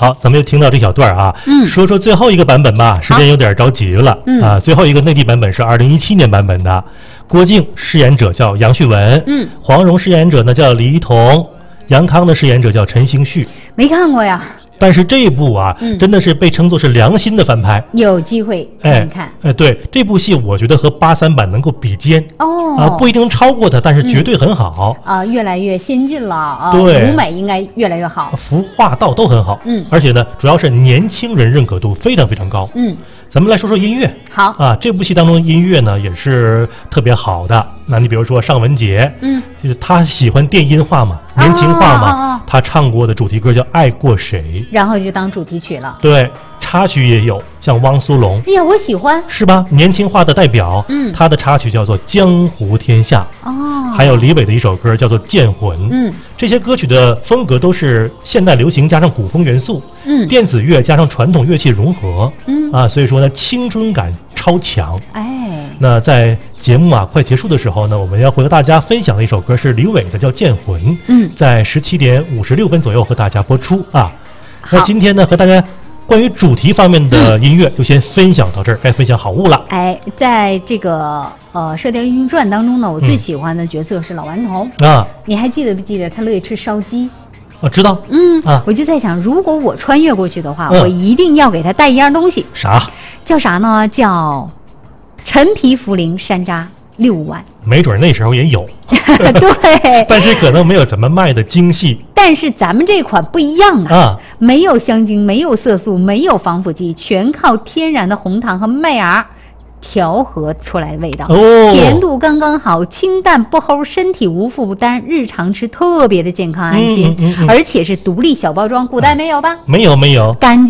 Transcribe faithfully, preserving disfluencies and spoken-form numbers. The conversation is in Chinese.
好，咱们又听到这小段啊，嗯，说说最后一个版本吧，时间有点着急了，嗯啊，最后一个内地版本是二零一七年版本的，郭靖饰演者叫杨旭文，嗯，黄蓉饰演者呢叫李一桐，杨康的饰演者叫陈星旭。 没看过呀。 但是这一部啊、嗯，真的是被称作是良心的翻拍， 有机会看看。 哎，哎对，这部戏我觉得和八三版能够比肩哦，啊，不一定超过它，但是绝对很好、 嗯、啊，越来越先进了啊， 对， 舞美应该越来越好， 服化道都很好，嗯，而且呢，主要是年轻人认可度非常非常高，嗯。咱们来说说音乐， 好啊，这部戏当中的音乐呢也是特别好的。那你比如说尚雯婕，嗯，就是她喜欢电音化嘛，年轻化嘛，哦哦哦、她唱过的主题歌叫《爱过谁》， 然后就当主题曲了。 对，插曲也有，像汪苏泷， 哎呀，我喜欢， 是吧？年轻化的代表，嗯，她的插曲叫做《江湖天下》，哦，还有李伟的一首歌叫做《剑魂》，嗯，这些歌曲的风格都是现代流行加上古风元素，嗯，电子乐加上传统乐器融合，嗯啊，所以说呢，青春感超强。哎，那在节目啊快结束的时候呢，我们要和大家分享的一首歌是李伟的，叫《剑魂》，嗯，在十七点五十六分左右和大家播出啊。那今天呢，和大家关于主题方面的音乐就先分享到这儿，该分享好物了。 哎，在这个呃《射雕英雄传》当中呢，我最喜欢的角色是老顽童、嗯、啊。你还记得不记得他乐意吃烧鸡？ 我知道， 嗯啊，我就在想，如果我穿越过去的话，嗯、我一定要给他带一样东西。 啥？ 叫啥呢？叫陈皮茯苓山楂六丸。 没准那时候也有， 对， 但是可能没有咱们卖的精细。 但是咱们这款不一样啊，啊没有香精，没有色素，没有防腐剂，全靠天然的红糖和麦芽调和出来的味道，哦，甜度刚刚好，清淡不齁，身体无负担，日常吃特别的健康安心，嗯嗯嗯嗯，而且是独立小包装，古代没有吧？ 没有没有， 干净。